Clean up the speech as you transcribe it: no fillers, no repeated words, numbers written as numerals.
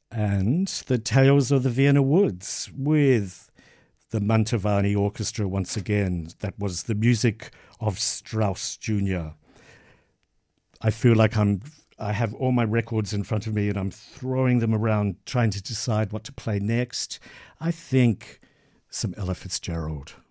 and the Tales of the Vienna Woods with the Mantovani Orchestra once again. That was the music of Strauss Jr. I feel like I have all my records in front of me and I'm throwing them around trying to decide what to play next. I think some Ella Fitzgerald.